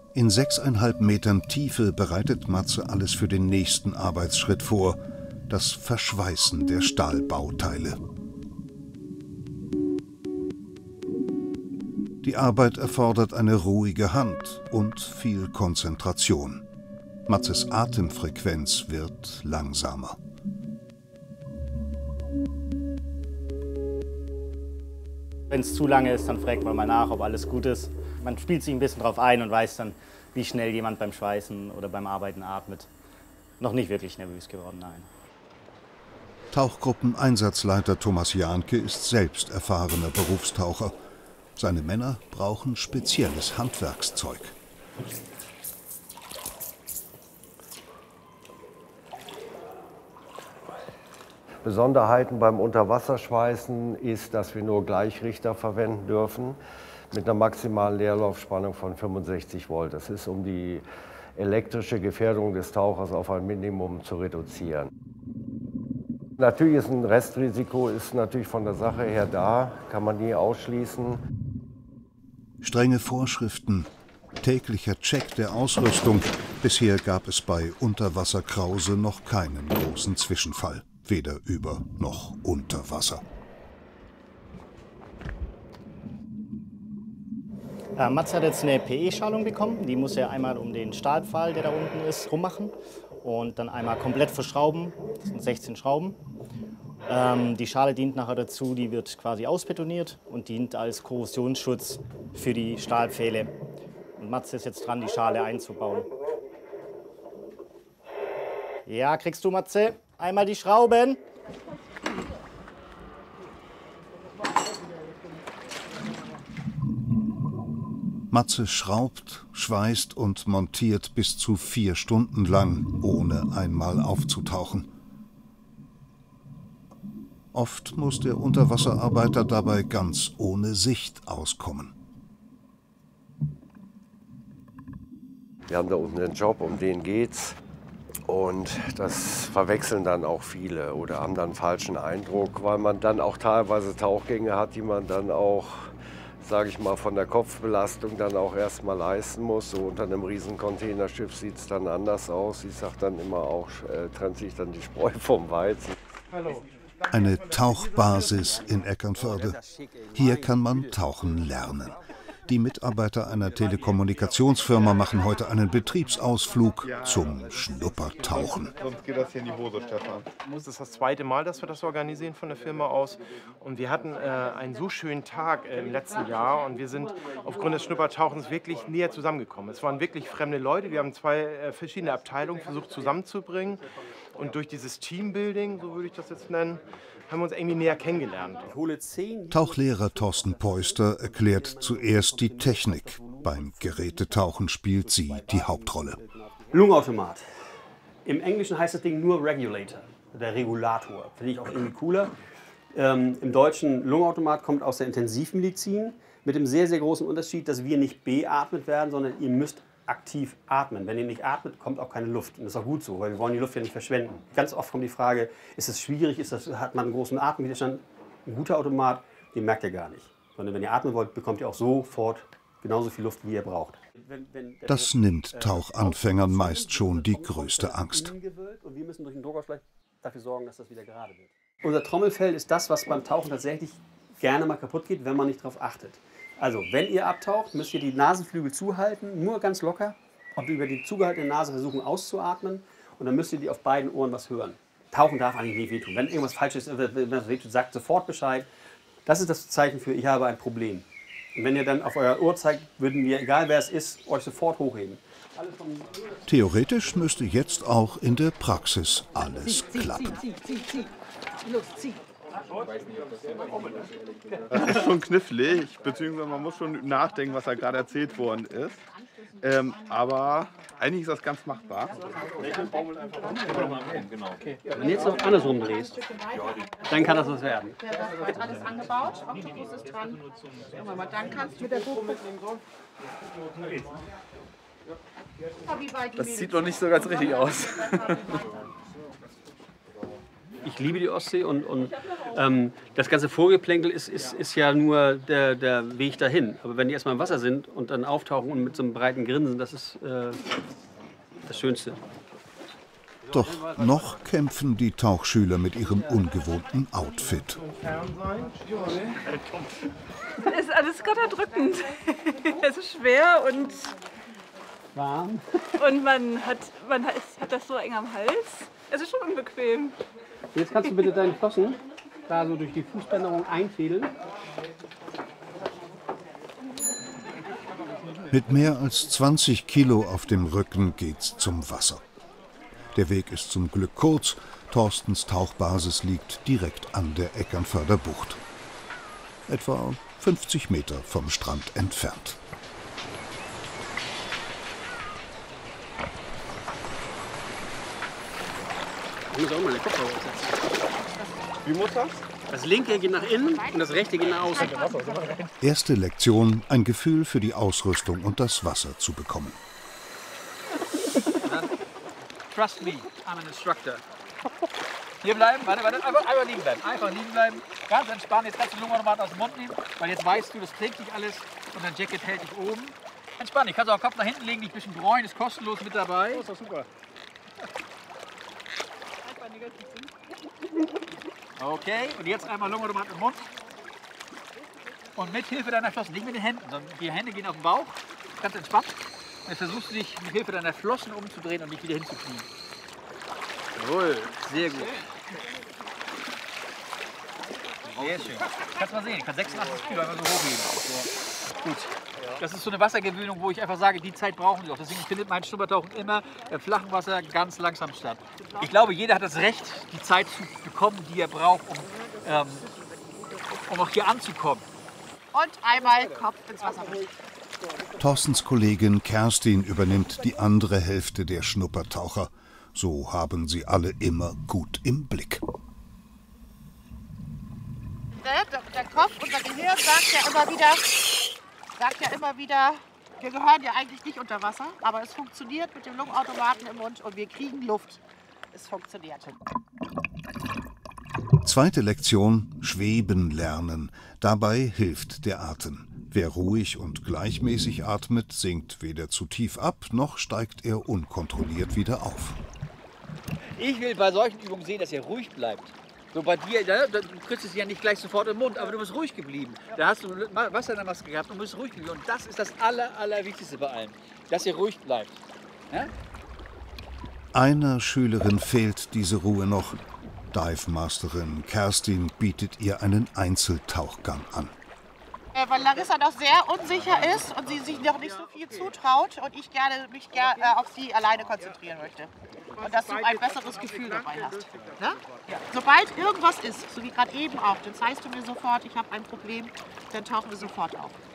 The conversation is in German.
In 6,5 Metern Tiefe bereitet Matze alles für den nächsten Arbeitsschritt vor: das Verschweißen der Stahlbauteile. Die Arbeit erfordert eine ruhige Hand und viel Konzentration. Matzes Atemfrequenz wird langsamer. Wenn es zu lange ist, dann fragt man mal nach, ob alles gut ist. Man spielt sich ein bisschen drauf ein und weiß dann, wie schnell jemand beim Schweißen oder beim Arbeiten atmet. Noch nicht wirklich nervös geworden, nein. Tauchgruppeneinsatzleiter Thomas Jahnke ist selbst erfahrener Berufstaucher. Seine Männer brauchen spezielles Handwerkszeug. Besonderheiten beim Unterwasserschweißen ist, dass wir nur Gleichrichter verwenden dürfen mit einer maximalen Leerlaufspannung von 65 Volt. Das ist, um die elektrische Gefährdung des Tauchers auf ein Minimum zu reduzieren. Natürlich ist ein Restrisiko ist natürlich von der Sache her da, kann man nie ausschließen. Strenge Vorschriften, täglicher Check der Ausrüstung. Bisher gab es bei Unterwasser-Krause noch keinen großen Zwischenfall. Weder über noch unter Wasser. Matze hat jetzt eine PE-Schalung bekommen. Die muss er einmal um den Stahlpfahl, der da unten ist, rummachen. Und dann einmal komplett verschrauben. Das sind 16 Schrauben. Die Schale dient nachher dazu, die wird quasi ausbetoniert und dient als Korrosionsschutz für die Stahlpfähle. Und Matze ist jetzt dran, die Schale einzubauen. Ja, kriegst du, Matze? Einmal die Schrauben. Matze schraubt, schweißt und montiert bis zu 4 Stunden lang, ohne einmal aufzutauchen. Oft muss der Unterwasserarbeiter dabei ganz ohne Sicht auskommen. Wir haben da unten einen Job, um den geht's. Und das verwechseln dann auch viele oder haben dann einen falschen Eindruck, weil man dann auch teilweise Tauchgänge hat, die man dann auch, sage ich mal, von der Kopfbelastung dann auch erstmal leisten muss. So unter einem riesen Containerschiff sieht es dann anders aus. Ich sage dann immer auch, trennt sich dann die Spreu vom Weizen. Eine Tauchbasis in Eckernförde. Hier kann man tauchen lernen. Die Mitarbeiter einer Telekommunikationsfirma machen heute einen Betriebsausflug zum Schnuppertauchen. Sonst geht das hier in die Hose, Stefan. Das ist das zweite Mal, dass wir das organisieren von der Firma aus. Und wir hatten einen so schönen Tag im letzten Jahr und wir sind aufgrund des Schnuppertauchens wirklich näher zusammengekommen. Es waren wirklich fremde Leute. Wir haben 2 verschiedene Abteilungen versucht zusammenzubringen. Und durch dieses Teambuilding, so würde ich das jetzt nennen, haben wir uns irgendwie näher kennengelernt. Tauchlehrer Thorsten Peuster erklärt zuerst die Technik. Beim Gerätetauchen spielt sie die Hauptrolle. Lungenautomat. Im Englischen heißt das Ding nur Regulator, der Regulator. Finde ich auch irgendwie cooler. Im Deutschen Lungenautomat kommt aus der Intensivmedizin mit dem sehr, sehr großen Unterschied, dass wir nicht beatmet werden, sondern ihr müsst aktiv atmen. Wenn ihr nicht atmet, kommt auch keine Luft. Und das ist auch gut so, weil wir wollen die Luft ja nicht verschwenden. Ganz oft kommt die Frage, ist es schwierig, hat man einen großen Atemwiderstand? Ein guter Automat, den merkt ihr gar nicht. Sondern wenn ihr atmen wollt, bekommt ihr auch sofort genauso viel Luft, wie ihr braucht. Das nimmt Tauchanfängern meist schon die größte Angst. Und wir müssen durch den Druckausgleich dafür sorgen, dass das wieder gerade wird. Unser Trommelfell ist das, was beim Tauchen tatsächlich gerne mal kaputt geht, wenn man nicht darauf achtet. Also, wenn ihr abtaucht, müsst ihr die Nasenflügel zuhalten, nur ganz locker. Und über die zugehaltene Nase versuchen auszuatmen. Und dann müsst ihr die auf beiden Ohren was hören. Tauchen darf eigentlich nicht wehtun. Wenn irgendwas falsch ist, wenn das wehtut, sagt sofort Bescheid. Das ist das Zeichen für, ich habe ein Problem. Und wenn ihr dann auf euer Ohr zeigt, würden wir, egal wer es ist, euch sofort hochheben. Theoretisch müsste jetzt auch in der Praxis alles klappen. Das ist schon knifflig, beziehungsweise man muss schon nachdenken, was da gerade erzählt worden ist. Aber eigentlich ist das ganz machbar. Okay. Wenn du jetzt noch andersrum drehst, dann kann das was werden. Wird alles angebaut, Oktopus ist dran. Dann kannst du mit der GoPro. Das sieht noch nicht so ganz richtig aus. ich liebe die Ostsee und das ganze Vorgeplänkel ist ja nur der Weg dahin. Aber wenn die erstmal im Wasser sind und dann auftauchen und mit so einem breiten Grinsen, das ist das Schönste. Doch noch kämpfen die Tauchschüler mit ihrem ungewohnten Outfit. Es ist alles gotterdrückend. Es ist schwer und Warm. Und man hat das so eng am Hals. Es ist schon unbequem. Jetzt kannst du bitte deine Flossen da so durch die Fußbänderung einfädeln. Mit mehr als 20 Kilo auf dem Rücken geht's zum Wasser. Der Weg ist zum Glück kurz. Thorstens Tauchbasis liegt direkt an der Eckernförder Bucht. Etwa 50 Meter vom Strand entfernt. Ich muss auch mal den Kopf aufsetzen. Wie muss das? Das linke geht nach innen und das rechte geht nach außen. Erste Lektion, ein Gefühl für die Ausrüstung und das Wasser zu bekommen. Trust me, I'm an instructor. Hier bleiben, warte, einfach liegen bleiben. Einfach liegen bleiben, ganz entspannt. Jetzt kannst du den Lungenautomaten aus dem Mund nehmen, weil jetzt weißt du, das trägt dich alles und dein Jacket hält dich oben. Entspannt, ich kann auch den Kopf nach hinten legen, dich ein bisschen bräunen, ist kostenlos mit dabei. Das ist doch super. Okay, und jetzt einmal Lungenautomaten im Mund. Und mit Hilfe deiner Flossen, nicht mit den Händen, sondern die Hände gehen auf den Bauch, ganz entspannt. Und jetzt versuchst du dich mit Hilfe deiner Flossen umzudrehen und dich wieder hinzuknien. Jawohl, sehr gut. Sehr schön. Kannst mal sehen, ich kann 86 Kilo einfach so hochheben. So. Gut. Das ist so eine Wassergewöhnung, wo ich einfach sage, die Zeit brauchen sie auch. Deswegen findet mein Schnuppertauchen immer im flachen Wasser ganz langsam statt. Ich glaube, jeder hat das Recht, die Zeit zu bekommen, die er braucht, um auch hier anzukommen. Und einmal Kopf ins Wasser. Thorstens Kollegin Kerstin übernimmt die andere Hälfte der Schnuppertaucher. So haben sie alle immer gut im Blick. Der Kopf, unser Gehirn sagt ja immer wieder, wir gehören ja eigentlich nicht unter Wasser, aber es funktioniert mit dem Lungenautomaten im Mund und wir kriegen Luft. Es funktioniert. Zweite Lektion, schweben lernen. Dabei hilft der Atem. Wer ruhig und gleichmäßig atmet, sinkt weder zu tief ab, noch steigt er unkontrolliert wieder auf. Ich will bei solchen Übungen sehen, dass ihr ruhig bleibt. So bei dir, du kriegst es ja nicht gleich sofort im Mund, aber du bist ruhig geblieben. Da hast du Wasser in der Maske gehabt und bist ruhig geblieben. Und das ist das Allerwichtigste bei allem, dass ihr ruhig bleibt. Ja? Einer Schülerin fehlt diese Ruhe noch. Dive-Masterin Kerstin bietet ihr einen Einzeltauchgang an. Weil Larissa noch sehr unsicher ist und sie sich noch nicht so viel zutraut und ich mich gerne auf sie alleine konzentrieren möchte. Und dass du ein besseres Gefühl dabei hast. Ne? Ja. Sobald irgendwas ist, so wie gerade eben auch, dann zeigst du mir sofort, ich habe ein Problem, dann tauchen wir sofort auf.